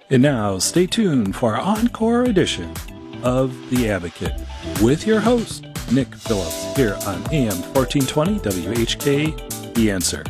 And now, stay tuned for our encore edition of The Advocate with your host, Nick Phillips, here on AM 1420 WHK, The Answer.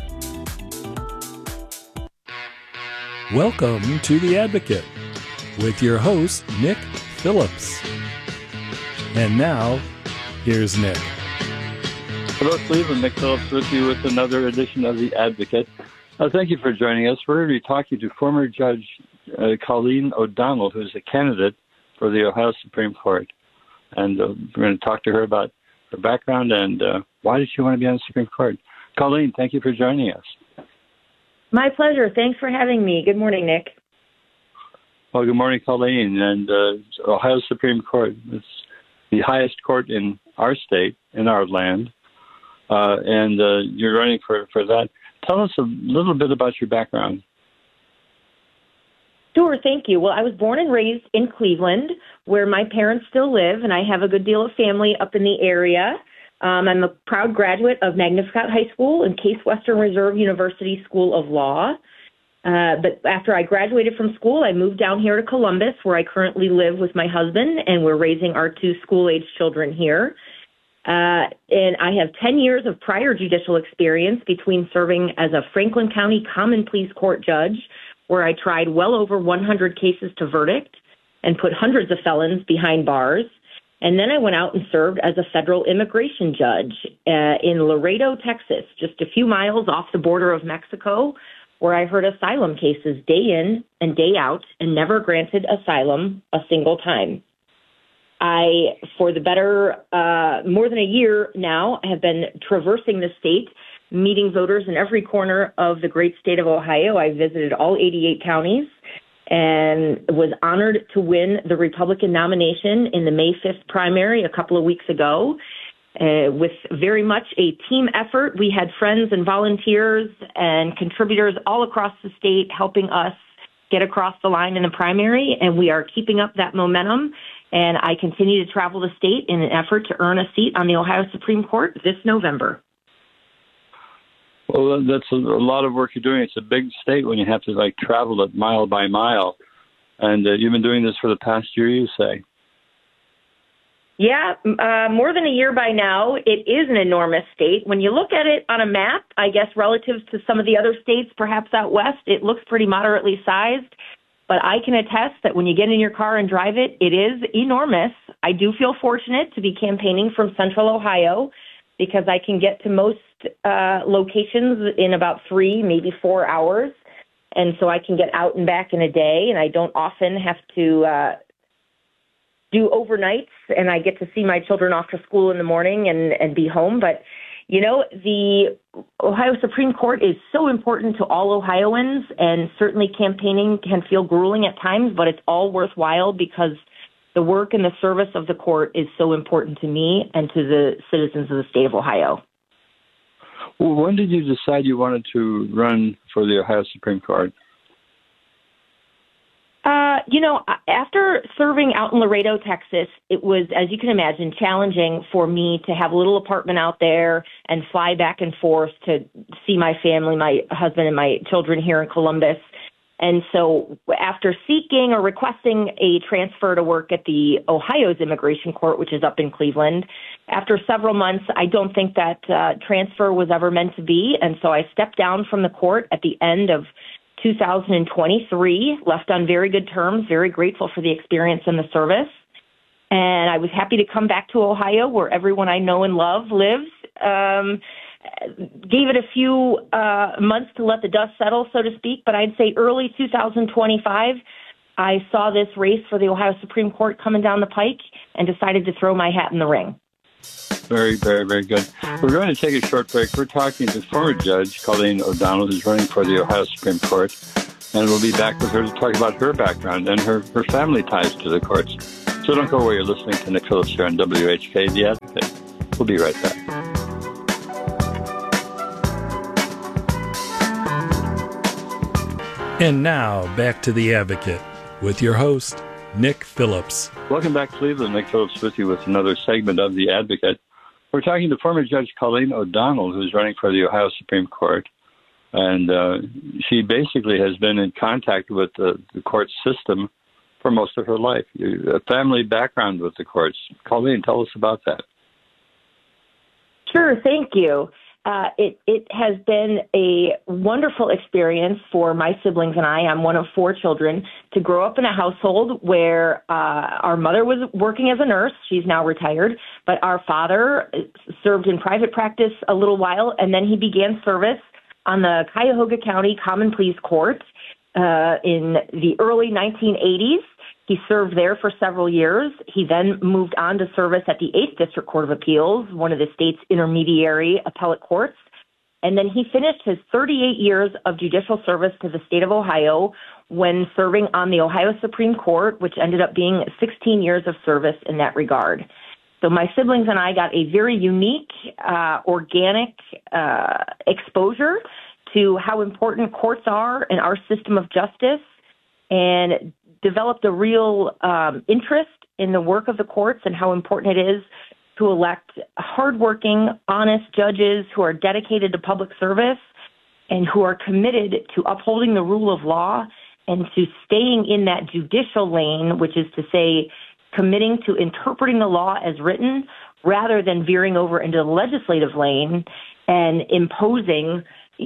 Welcome to The Advocate with your host, Nick Phillips. And now, here's Nick. Hello, Cleveland. Nick Phillips with you with another edition of The Advocate. Thank you for joining us. We're going to be talking to former Judge Colleen O'Donnell, who's a candidate for the Ohio Supreme Court. And we're going to talk to her about her background and why did she want to be on the Supreme Court. Colleen, thank you for joining us. My pleasure. Thanks for having me. Good morning, Nick. Well, good morning, Colleen. And Ohio Supreme Court is the highest court in our state, in our land. And you're running for that. Tell us a little bit about your background. Sure, thank you. Well, I was born and raised in Cleveland, where my parents still live, and I have a good deal of family up in the area. I'm a proud graduate of Magnificat High School and Case Western Reserve University School of Law. But after I graduated from school, I moved down here to Columbus, where I currently live with my husband, and we're raising our two school-age children here. And I have 10 years of prior judicial experience between serving as a Franklin County Common Pleas Court judge, where I tried well over 100 cases to verdict and put hundreds of felons behind bars. And then I went out and served as a federal immigration judge in Laredo, Texas, just a few miles off the border of Mexico, where I heard asylum cases day in and day out and never granted asylum a single time. For the better, more than a year now, have been traversing the state, meeting voters in every corner of the great state of Ohio. I visited all 88 counties and was honored to win the Republican nomination in the May 5th primary a couple of weeks ago. With very much a team effort, we had friends and volunteers and contributors all across the state helping us get across the line in the primary, and we are keeping up that momentum. And I continue to travel the state in an effort to earn a seat on the Ohio Supreme Court this November. Well, that's a lot of work you're doing. It's a big state when you have to travel it mile by mile. And you've been doing this for the past year, you say? Yeah, more than a year by now. It is an enormous state. When you look at it on a map, I guess relative to some of the other states, perhaps out west, it looks pretty moderately sized. But I can attest that when you get in your car and drive it, it is enormous. I do feel fortunate to be campaigning from Central Ohio because I can get to most locations in about 3, maybe 4 hours. And so I can get out and back in a day, and I don't often have to do overnights, and I get to see my children off to school in the morning and be home. But you know, the Ohio Supreme Court is so important to all Ohioans, and certainly campaigning can feel grueling at times, but it's all worthwhile because the work and the service of the court is so important to me and to the citizens of the state of Ohio. Well, when did you decide you wanted to run for the Ohio Supreme Court? After serving out in Laredo, Texas, it was, as you can imagine, challenging for me to have a little apartment out there and fly back and forth to see my family, my husband and my children here in Columbus. And so after seeking or requesting a transfer to work at the Ohio's Immigration Court, which is up in Cleveland, after several months, I don't think that transfer was ever meant to be. And so I stepped down from the court at the end of 2023, left on very good terms, very grateful for the experience and the service. And I was happy to come back to Ohio, where everyone I know and love lives. Gave it a few months to let the dust settle, so to speak, but I'd say early 2025, I saw this race for the Ohio Supreme Court coming down the pike and decided to throw my hat in the ring. Very, very, very good. We're going to take a short break. We're talking to former Judge Colleen O'Donnell, who's running for the Ohio Supreme Court, and we'll be back with her to talk about her background and her family ties to the courts. So don't go away. You're listening to Nick Phillips here on WHK, The Advocate. We'll be right back. And now, back to The Advocate with your host, Nick Phillips. Welcome back, Cleveland. Nick Phillips with you with another segment of The Advocate. We're talking to former Judge Colleen O'Donnell, who's running for the Ohio Supreme Court. And she basically has been in contact with the court system for most of her life. A family background with the courts. Colleen, tell us about that. Sure, thank you. It has been a wonderful experience for my siblings and I. I'm one of 4 children, to grow up in a household where our mother was working as a nurse. She's now retired, but our father served in private practice a little while, and then he began service on the Cuyahoga County Common Pleas Court in the early 1980s. He served there for several years. He then moved on to service at the 8th District Court of Appeals, one of the state's intermediary appellate courts. And then he finished his 38 years of judicial service to the state of Ohio when serving on the Ohio Supreme Court, which ended up being 16 years of service in that regard. So my siblings and I got a very unique, organic exposure to how important courts are in our system of justice, and developed a real interest in the work of the courts and how important it is to elect hardworking, honest judges who are dedicated to public service and who are committed to upholding the rule of law and to staying in that judicial lane, which is to say, committing to interpreting the law as written rather than veering over into the legislative lane and imposing,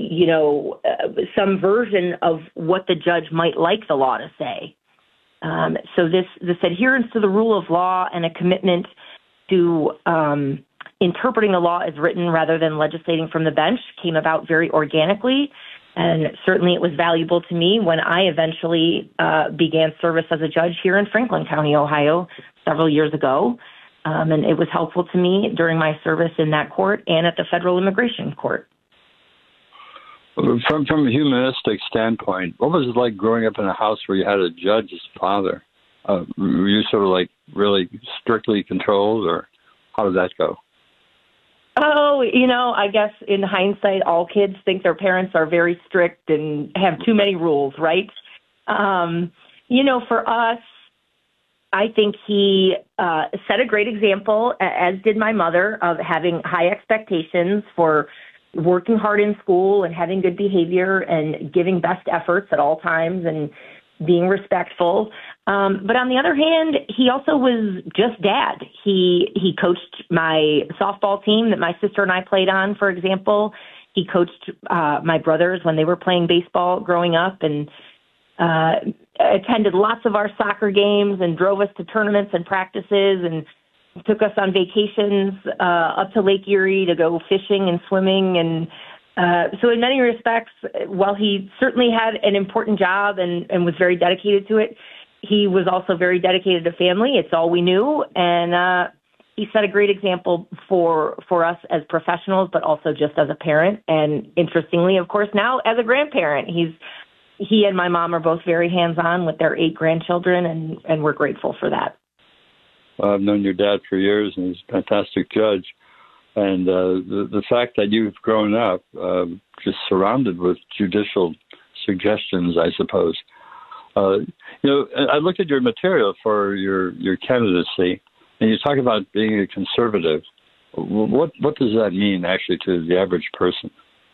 some version of what the judge might like the law to say. So this adherence to the rule of law and a commitment to interpreting the law as written rather than legislating from the bench came about very organically. And certainly it was valuable to me when I eventually began service as a judge here in Franklin County, Ohio, several years ago. And it was helpful to me during my service in that court and at the Federal Immigration Court. From a humanistic standpoint, what was it like growing up in a house where you had a judge as father? Were you sort of like really strictly controlled, or how did that go? Oh, I guess in hindsight, all kids think their parents are very strict and have too many rules, right? For us, I think he set a great example, as did my mother, of having high expectations for working hard in school and having good behavior and giving best efforts at all times and being respectful. But on the other hand, he also was just dad. He coached my softball team that my sister and I played on, for example. He coached my brothers when they were playing baseball growing up, and attended lots of our soccer games and drove us to tournaments and practices and took us on vacations up to Lake Erie to go fishing and swimming. And so in many respects, while he certainly had an important job and was very dedicated to it, he was also very dedicated to family. It's all we knew. And he set a great example for us as professionals, but also just as a parent. And interestingly, of course, now as a grandparent, he and my mom are both very hands-on with their 8 grandchildren, and we're grateful for that. I've known your dad for years, and he's a fantastic judge. And the fact that you've grown up just surrounded with judicial suggestions, I suppose. I looked at your material for your candidacy, and you talk about being a conservative. What does that mean, actually, to the average person?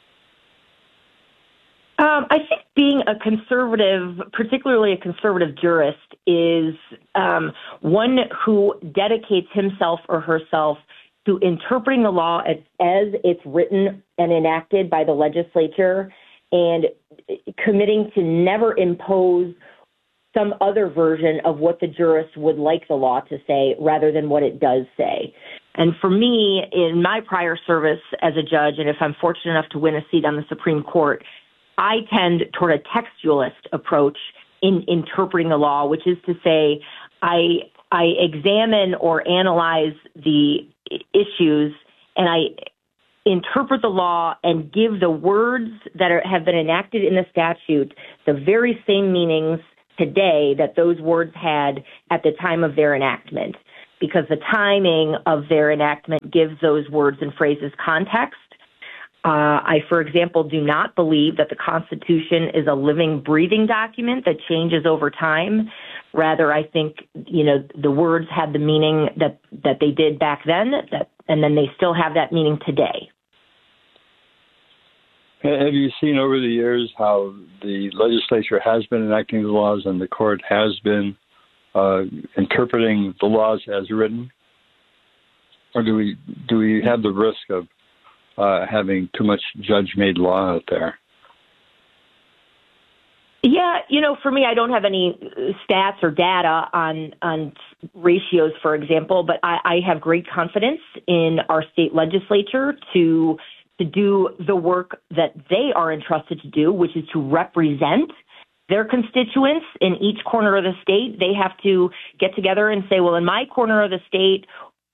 I think being a conservative, particularly a conservative jurist, is one who dedicates himself or herself to interpreting the law as it's written and enacted by the legislature, and committing to never impose some other version of what the jurist would like the law to say rather than what it does say. And for me, in my prior service as a judge, and if I'm fortunate enough to win a seat on the Supreme Court, I tend toward a textualist approach in interpreting the law, which is to say I examine or analyze the issues and I interpret the law and give the words that have been enacted in the statute the very same meanings today that those words had at the time of their enactment, because the timing of their enactment gives those words and phrases context. I, for example, do not believe that the Constitution is a living, breathing document that changes over time. Rather, I think, the words had the meaning that they did back then, and then they still have that meaning today. Have you seen over the years how the legislature has been enacting the laws and the court has been interpreting the laws as written? Or do we have the risk of having too much judge-made law out there? Yeah, for me, I don't have any stats or data on ratios, for example, but I have great confidence in our state legislature to do the work that they are entrusted to do, which is to represent their constituents in each corner of the state. They have to get together and say, well, in my corner of the state,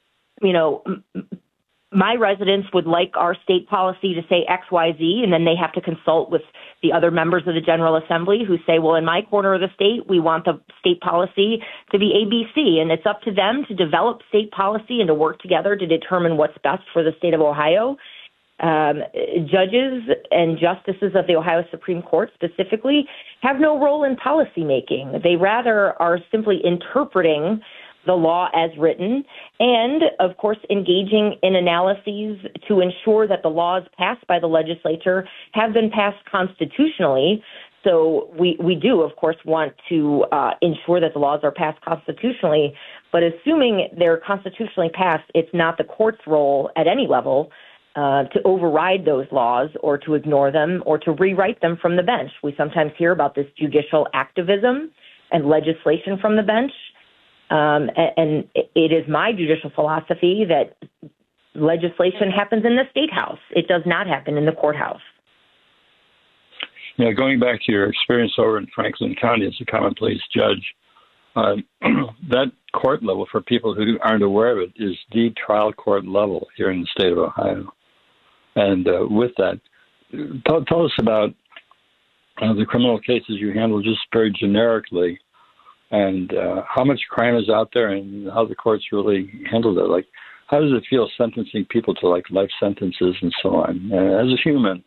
my residents would like our state policy to say X, Y, Z, and then they have to consult with the other members of the General Assembly who say, well, in my corner of the state, we want the state policy to be ABC, and it's up to them to develop state policy and to work together to determine what's best for the state of Ohio. Judges and justices of the Ohio Supreme Court specifically have no role in policymaking. They rather are simply interpreting the law as written, and, of course, engaging in analyses to ensure that the laws passed by the legislature have been passed constitutionally. So we do, of course, want to ensure that the laws are passed constitutionally, but assuming they're constitutionally passed, it's not the court's role at any level to override those laws or to ignore them or to rewrite them from the bench. We sometimes hear about this judicial activism and legislation from the bench. And it is my judicial philosophy that legislation happens in the State House. It does not happen in the courthouse. Yeah, going back to your experience over in Franklin County as a common pleas judge, that court level, for people who aren't aware of it, is the trial court level here in the state of Ohio. And with that, tell us about the criminal cases you handle just very generically, and how much crime is out there and how the courts really handle it. Like, how does it feel sentencing people to life sentences and so on as a human?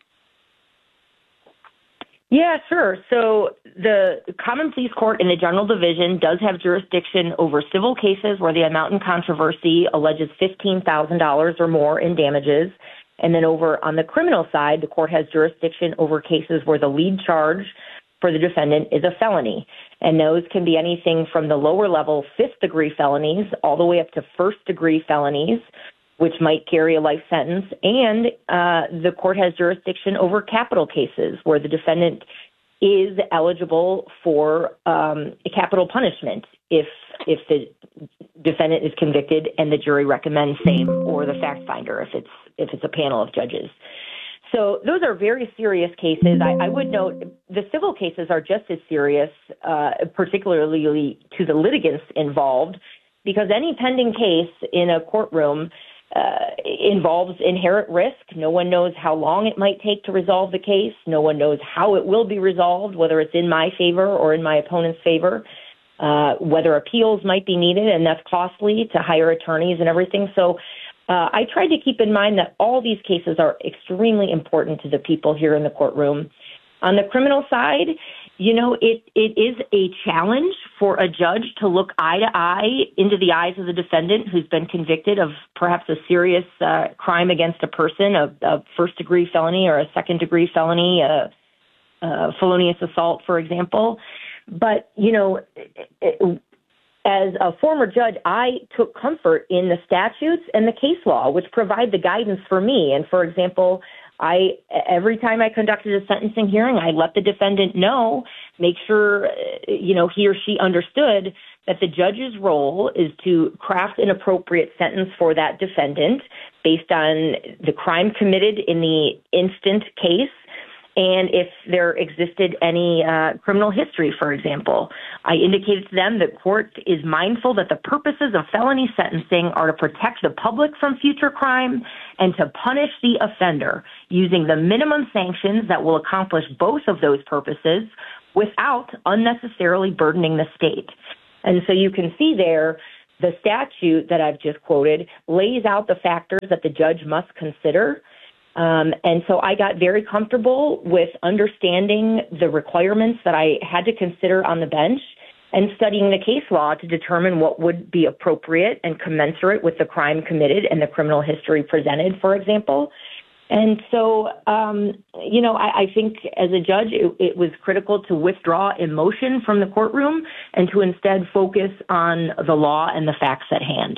Yeah, sure. So the Common Pleas Court in the General Division does have jurisdiction over civil cases where the amount in controversy alleges $15,000 or more in damages. And then over on the criminal side, the court has jurisdiction over cases where the lead charge for the defendant is a felony. And those can be anything from the lower level fifth-degree felonies all the way up to first-degree felonies, which might carry a life sentence. And the court has jurisdiction over capital cases where the defendant is eligible for a capital punishment if the defendant is convicted and the jury recommends same, or the fact finder if it's a panel of judges. So those are very serious cases. I would note the civil cases are just as serious, particularly to the litigants involved, because any pending case in a courtroom involves inherent risk. No one knows how long it might take to resolve the case. No one knows how it will be resolved, whether it's in my favor or in my opponent's favor, whether appeals might be needed, and that's costly to hire attorneys and everything. So I tried to keep in mind that all these cases are extremely important to the people here in the courtroom. On the criminal side, it is a challenge for a judge to look eye to eye into the eyes of the defendant who's been convicted of perhaps a serious crime against a person, a first-degree felony or a second-degree felony, felonious assault, for example. But, as a former judge, I took comfort in the statutes and the case law, which provide the guidance for me. And, for example, every time I conducted a sentencing hearing, I let the defendant know, make sure, he or she understood that the judge's role is to craft an appropriate sentence for that defendant based on the crime committed in the instant case, and if there existed any criminal history, for example. I indicated to them that court is mindful that the purposes of felony sentencing are to protect the public from future crime and to punish the offender using the minimum sanctions that will accomplish both of those purposes without unnecessarily burdening the state. And so you can see there, the statute that I've just quoted lays out the factors that the judge must consider. And so I got very comfortable with understanding the requirements that I had to consider on the bench and studying the case law to determine what would be appropriate and commensurate with the crime committed and the criminal history presented, for example. And so, I think as a judge, it was critical to withdraw emotion from the courtroom and to instead focus on the law and the facts at hand.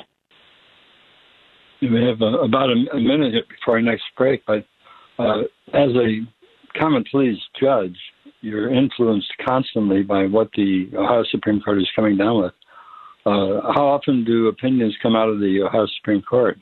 We have about a minute before our next break, but as a common pleas judge, you're influenced constantly by what the Ohio Supreme Court is coming down with. How often do opinions come out of the Ohio Supreme Court?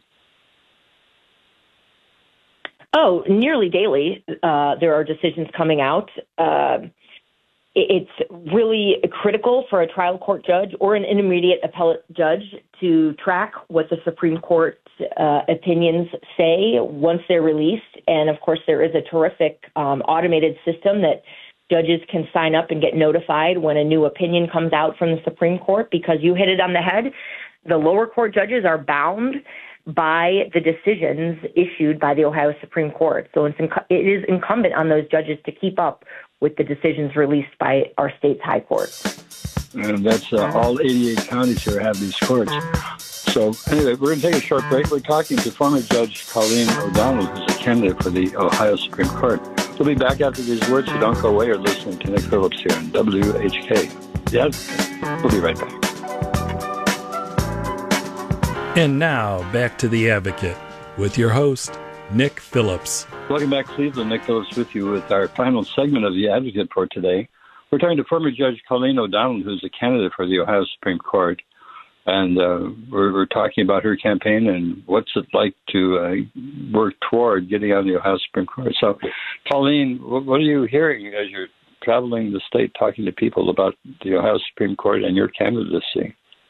Oh, nearly daily. There are decisions coming out. It's really critical for a trial court judge or an intermediate appellate judge to track what the Supreme Court opinions say once they're released. And, of course, there is a terrific automated system that judges can sign up and get notified when a new opinion comes out from the Supreme Court, because you hit it on the head. The lower court judges are bound by the decisions issued by the Ohio Supreme Court. So it is incumbent on those judges to keep up with the decisions released by our state's high court. And that's all 88 counties here have these courts. So anyway, we're going to take a short break. We're talking to former Judge Colleen O'Donnell, who's a candidate for the Ohio Supreme Court. We'll be back after these words, so don't go away. You're listening to Nick Phillips here on WHK. Yes, we'll be right back. And now, back to The Advocate with your host, Nick Phillips. Welcome back, Cleveland. Nick Phillips with you with our final segment of The Advocate for today. We're talking to former Judge Colleen O'Donnell, who's a candidate for the Ohio Supreme Court. And we're talking about her campaign and what's it like to work toward getting on the Ohio Supreme Court. So, Colleen, what are you hearing as you're traveling the state talking to people about the Ohio Supreme Court and your candidacy?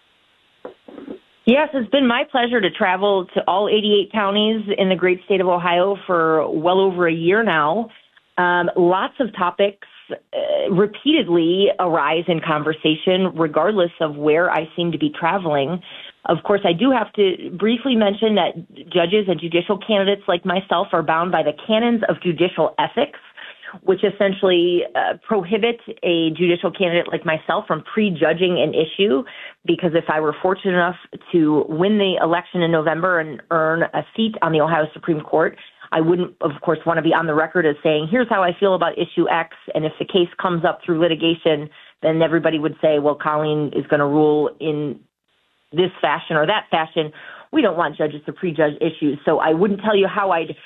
Yes, it's been my pleasure to travel to all 88 counties in the great state of Ohio for well over a year now. Lots of topics repeatedly arise in conversation, regardless of where I seem to be traveling. Of course, I do have to briefly mention that judges and judicial candidates like myself are bound by the canons of judicial ethics, which essentially prohibit a judicial candidate like myself from prejudging an issue, because if I were fortunate enough to win the election in November and earn a seat on the Ohio Supreme Court, I wouldn't, of course, want to be on the record as saying, here's how I feel about issue X, and if the case comes up through litigation, then everybody would say, well, Colleen is going to rule in this fashion or that fashion. We don't want judges to prejudge issues, so I wouldn't tell you how I'd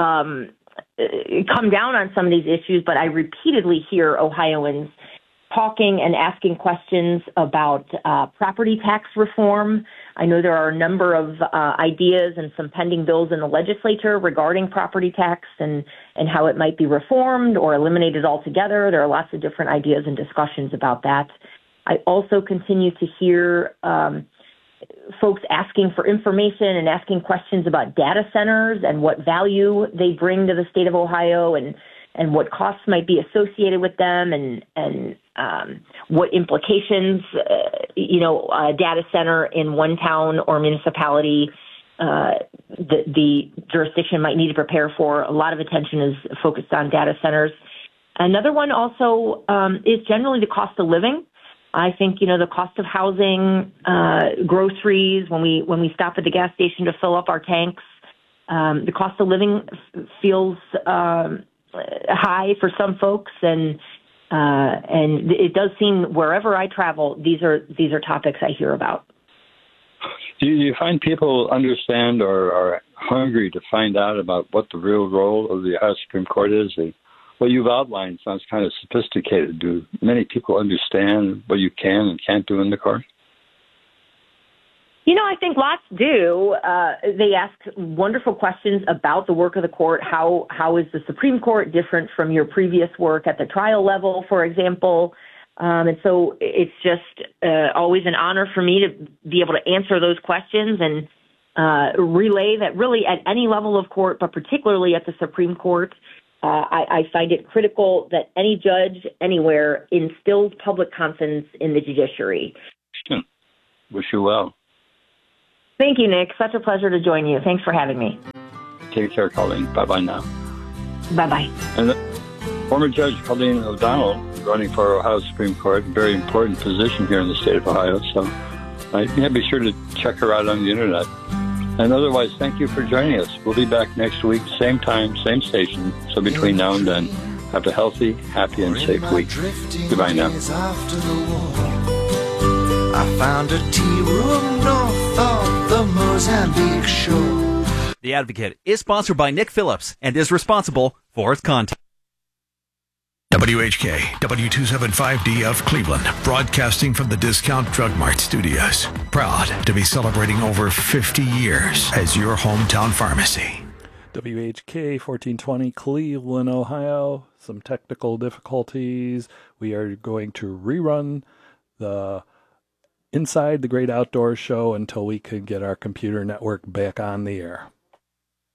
come down on some of these issues, but I repeatedly hear Ohioans talking and asking questions about property tax reform. I know there are a number of ideas and some pending bills in the legislature regarding property tax and how it might be reformed or eliminated altogether. There are lots of different ideas and discussions about that. I also continue to hear folks asking for information and asking questions about data centers and what value they bring to the state of Ohio and what costs might be associated with them and what implications, a data center in one town or municipality, the jurisdiction might need to prepare for. A lot of attention is focused on data centers. Another one also is generally the cost of living. I think, the cost of housing, groceries, when we stop at the gas station to fill up our tanks, the cost of living feels high for some folks, and it does seem wherever I travel, these are topics I hear about. Do you find people understand or are hungry to find out about what the real role of the Ohio Supreme Court is? What you've outlined sounds kind of sophisticated. Do many people understand what you can and can't do in the court? I think lots do. They ask wonderful questions about the work of the court. How is the Supreme Court different from your previous work at the trial level, for example? And so it's just always an honor for me to be able to answer those questions and relay that really at any level of court, but particularly at the Supreme Court, I find it critical that any judge anywhere instills public confidence in the judiciary. Wish you well. Thank you, Nick. Such a pleasure to join you. Thanks for having me. Take care, Colleen. Bye-bye now. Bye-bye. And former Judge Colleen O'Donnell running for Ohio Supreme Court, a very important position here in the state of Ohio. So be sure to check her out on the internet. And otherwise, thank you for joining us. We'll be back next week, same time, same station. So between now and then, have a healthy, happy, and safe week. Goodbye now. I found a tea room north of the Mozambique shore. The Advocate is sponsored by Nick Phillips and is responsible for its content. WHK, W275D of Cleveland, broadcasting from the Discount Drug Mart studios. Proud to be celebrating over 50 years as your hometown pharmacy. WHK 1420 Cleveland, Ohio. Some technical difficulties. We are going to rerun the Inside the Great Outdoors show until we can get our computer network back on the air.